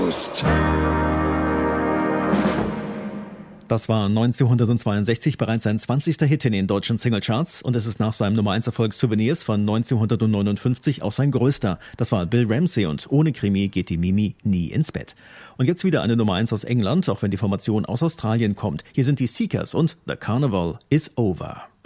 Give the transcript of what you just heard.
Ghost. Das war 1962 bereits sein 20. Hit in den deutschen Singlecharts und es ist nach seinem Nummer-1-Erfolg Souvenirs von 1959 auch sein größter. Das war Bill Ramsey und ohne Krimi geht die Mimi nie ins Bett. Und jetzt wieder eine Nummer 1 aus England, auch wenn die Formation aus Australien kommt. Hier sind die Seekers und The Carnival is Over.